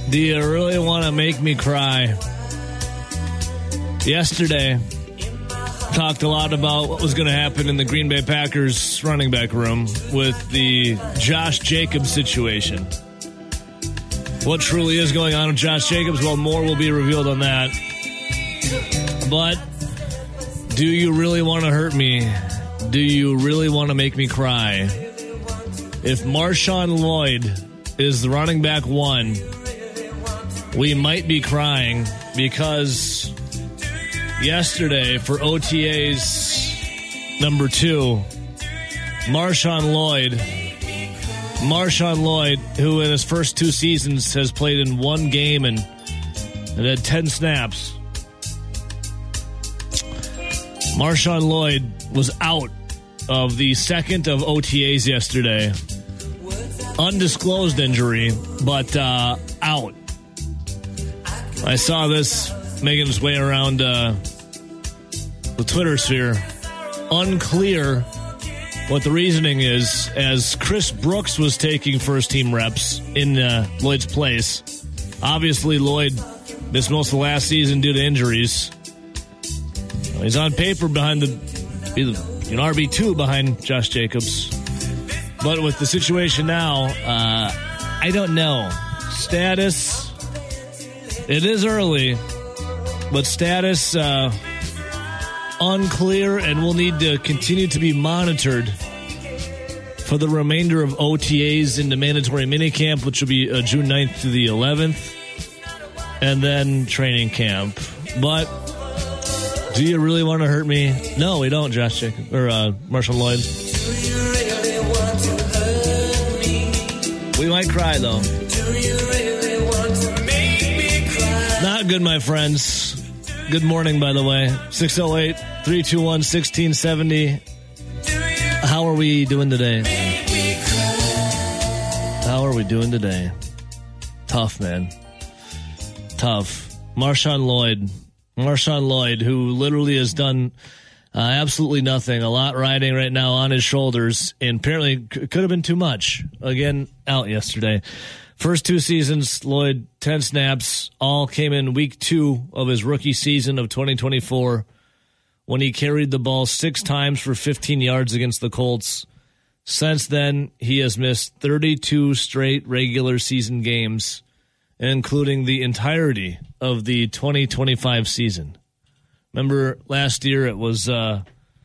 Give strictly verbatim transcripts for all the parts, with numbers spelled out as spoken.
Do you really want to make me cry? Yesterday, talked a lot about what was going to happen in the Green Bay Packers running back room with the Josh Jacobs situation. What truly is going on with Josh Jacobs? Well, more will be revealed on that. But do you really want to hurt me? Do you really want to make me cry? If Marshawn Lloyd is the running back one, we might be crying because yesterday for O T As number two, Marshawn Lloyd, Marshawn Lloyd, who in his first two seasons has played in one game and, and had ten snaps, Marshawn Lloyd was out of the second of O T As yesterday. Undisclosed injury, but uh, out. I saw this making its way around uh, the Twitter sphere. Unclear what the reasoning is, as Chris Brooks was taking first-team reps in uh, Lloyd's place. Obviously, Lloyd missed most of the last season due to injuries. He's on paper behind the an R B two behind Josh Jacobs. But with the situation now, uh, I don't know. Status, it is early, but status uh, unclear, and will need to continue to be monitored for the remainder of O T As into mandatory minicamp, which will be uh, June ninth to the eleventh, and then training camp. But do you really want to hurt me? No, we don't, Josh Jacobs, or uh, Marshawn Lloyd. Do you really want to hurt me? We might cry, though. Do you really want to make me cry? Not good, my friends. Good morning, by the way. six oh eight, three two one, one six seven oh. How are we doing today? How are we doing today? Tough, man. Tough. Marshawn Lloyd. Marshawn Lloyd, who literally has done uh, absolutely nothing. A lot riding right now on his shoulders, and apparently c- could have been too much. Again, out yesterday. First two seasons, Lloyd, ten snaps, all came in week two of his rookie season of twenty twenty-four when he carried the ball six times for fifteen yards against the Colts. Since then, he has missed thirty-two straight regular season games, including the entirety of the twenty twenty-five season. Remember last year it was, uh,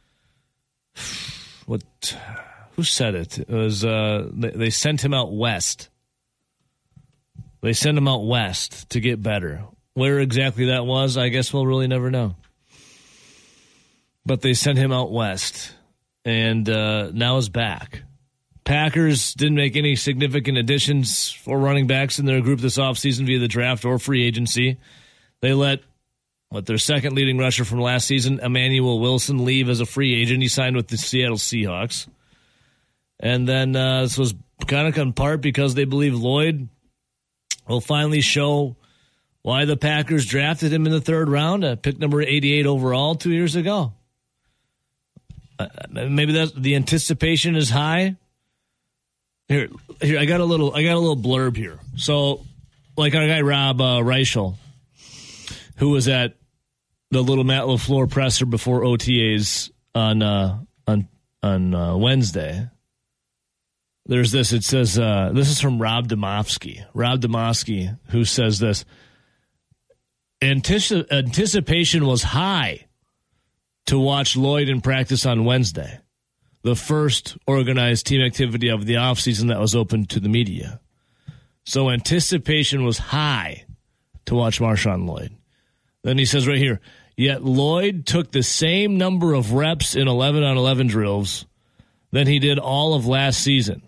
what, who said it? It was, uh, they, they sent him out west. They sent him out west to get better. Where exactly that was, I guess we'll really never know. But they sent him out west, and uh, now he's back. Packers didn't make any significant additions for running backs in their group this offseason via the draft or free agency. They let what their second leading rusher from last season, Emmanuel Wilson, leave as a free agent. He signed with the Seattle Seahawks. And then uh, this was kind of in part because they believe Lloyd will finally show why the Packers drafted him in the third round, uh, pick number eighty-eight overall two years ago. Uh, maybe that's, the anticipation is high. Here, here, I got a little, I got a little blurb here. So, like our guy Rob uh, Reichel, who was at the little Matt LaFleur presser before O T As on uh, on on uh, Wednesday. There's this. It says uh, this is from Rob Demovsky. Rob Demovsky, who says this: Antici- anticipation was high to watch Lloyd in practice on Wednesday, the first organized team activity of the offseason that was open to the media. So anticipation was high to watch Marshawn Lloyd. Then he says right here, yet Lloyd took the same number of reps in eleven on eleven drills than he did all of last season.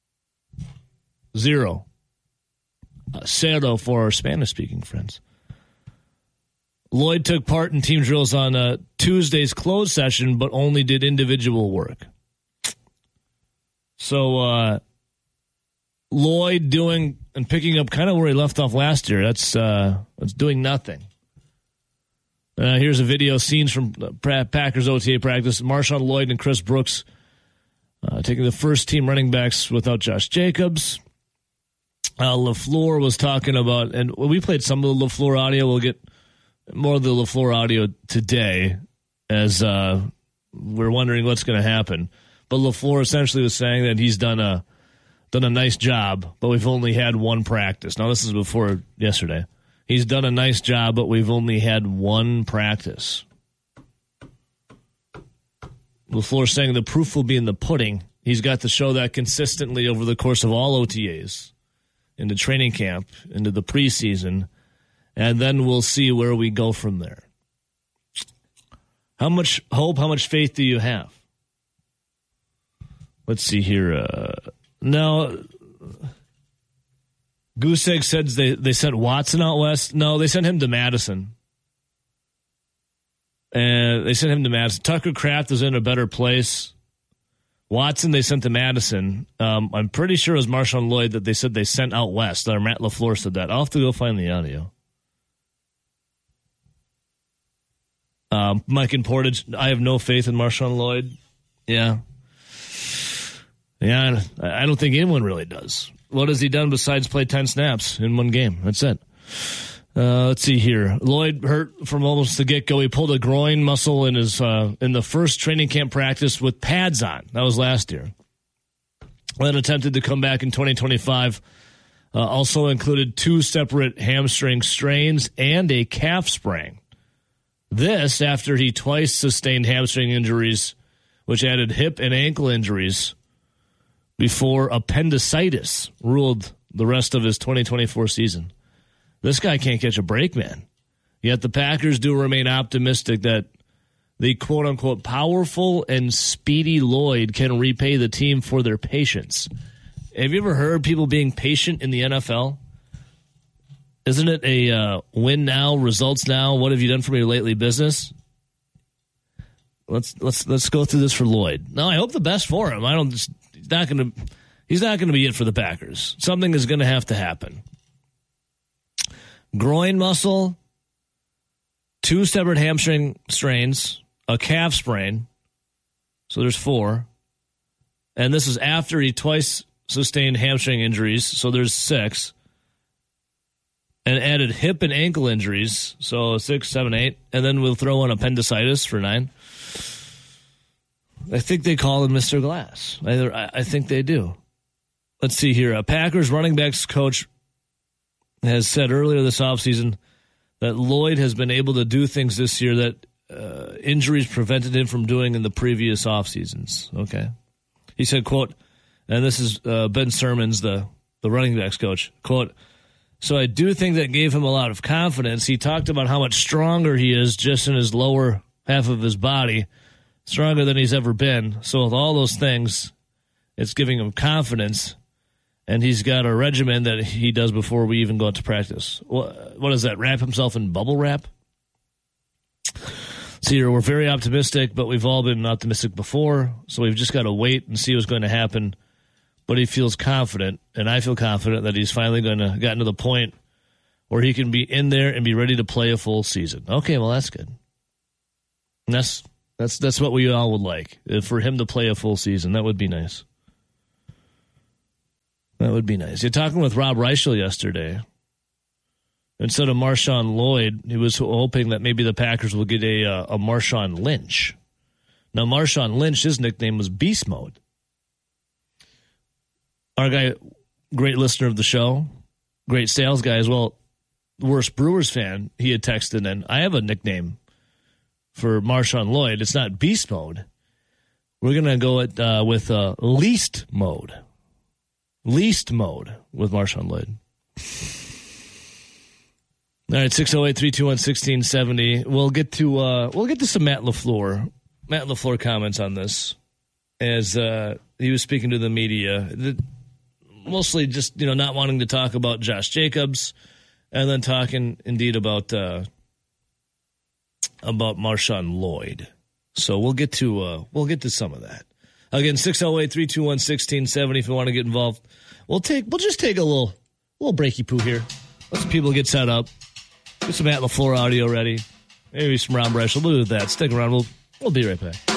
Zero. Uh, Cero for our Spanish-speaking friends. Lloyd took part in team drills on uh, Tuesday's closed session, but only did individual work. So uh, Lloyd doing and picking up kind of where he left off last year. That's uh, that's doing nothing. Uh, here's a video, scenes from Packers O T A practice. Marshawn Lloyd and Chris Brooks uh, taking the first team running backs without Josh Jacobs. Uh, LaFleur was talking about, and we played some of the LaFleur audio. We'll get more of the LaFleur audio today as uh, we're wondering what's going to happen. But LaFleur essentially was saying that he's done a done a nice job, but we've only had one practice. Now, this is before yesterday. He's done a nice job, but we've only had one practice. LaFleur saying the proof will be in the pudding. He's got to show that consistently over the course of all O T As, into training camp, into the preseason, and then we'll see where we go from there. How much hope, how much faith do you have? Let's see here. Uh, now, Goose Egg said they, they sent Watson out west. No, they sent him to Madison. And they sent him to Madison. Tucker Kraft is in a better place. Watson, they sent to Madison. Um, I'm pretty sure it was Marshawn Lloyd that they said they sent out west. Or Matt LaFleur said that. I'll have to go find the audio. Um, Mike and Portage, I have no faith in Marshawn Lloyd. Yeah. Yeah, I don't think anyone really does. What has he done besides play ten snaps in one game? That's it. Uh, let's see here. Lloyd hurt from almost the get-go. He pulled a groin muscle in his uh, in the first training camp practice with pads on. That was last year. Then attempted to come back in twenty twenty-five. Uh, also included two separate hamstring strains and a calf sprain. This after he twice sustained hamstring injuries, which added hip and ankle injuries before appendicitis ruled the rest of his twenty twenty-four season. This guy can't catch a break, man. Yet the Packers do remain optimistic that the quote-unquote powerful and speedy Lloyd can repay the team for their patience. Have you ever heard people being patient in the N F L? Isn't it a uh, win now, results now, what have you done for me lately business? Let's let's let's go through this for Lloyd. No, I hope the best for him. I don't. He's not going to. He's not going to be it for the Packers. Something is going to have to happen. Groin muscle, two separate hamstring strains, a calf sprain. So there's four. And this is after he twice sustained hamstring injuries. So there's six. And added hip and ankle injuries. So six, seven, eight. And then we'll throw in appendicitis for nine. I think they call him Mister Glass. I, I think they do. Let's see here. A Packers running backs coach has said earlier this offseason that Lloyd has been able to do things this year that uh, injuries prevented him from doing in the previous off seasons. Okay. He said, quote, and this is uh, Ben Sermons, the, the running backs coach, quote, so I do think that gave him a lot of confidence. He talked about how much stronger he is just in his lower half of his body, stronger than he's ever been. So with all those things, it's giving him confidence. And he's got a regimen that he does before we even go out to practice. What, what is that? Wrap himself in bubble wrap? See, we're very optimistic, but we've all been optimistic before. So we've just got to wait and see what's going to happen. But he feels confident, and I feel confident that he's finally going to get to the point where he can be in there and be ready to play a full season. Okay, well, that's good. And that's that's that's what we all would like, for him to play a full season. That would be nice. That would be nice. You're talking with Rob Reichel yesterday. Instead of Marshawn Lloyd, he was hoping that maybe the Packers will get a uh, a Marshawn Lynch. Now, Marshawn Lynch, his nickname was Beast Mode. Our guy, great listener of the show, great sales guy as well, worst Brewers fan, he had texted in, I have a nickname for Marshawn Lloyd. It's not Beast Mode. We're going to go at, uh, with uh, Least Mode. Least Mode with Marshawn Lloyd. All right, six oh eight, three two one, one six seven oh. We'll get to uh, we'll get to some Matt LaFleur. Matt LaFleur comments on this as uh, he was speaking to the media. The, mostly just, you know, not wanting to talk about Josh Jacobs, and then talking indeed about uh, about Marshawn Lloyd. So we'll get to uh, we'll get to some of that. Again, six oh eight, three two one, one six seven oh if you want to get involved. We'll take we'll just take a little little breaky poo here. Let some people get set up. Get some Matt LaFleur audio ready. Maybe some Rob Reichel. We'll do that. Stick around. We'll we'll be right back.